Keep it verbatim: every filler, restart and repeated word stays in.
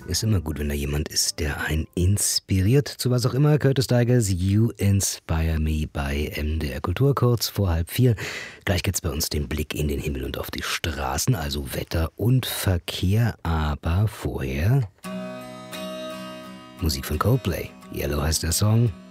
Ist immer gut, wenn da jemand ist, der einen inspiriert. Zu was auch immer. Curtis Tigers, You Inspire Me bei M D R Kultur, kurz vor halb vier. Gleich gibt's bei uns den Blick in den Himmel und auf die Straßen, also Wetter und Verkehr. Aber vorher Musik von Coldplay. Yellow heißt der Song.